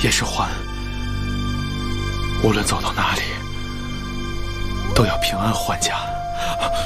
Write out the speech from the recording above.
也是还。无论走到哪里，都要平安还家。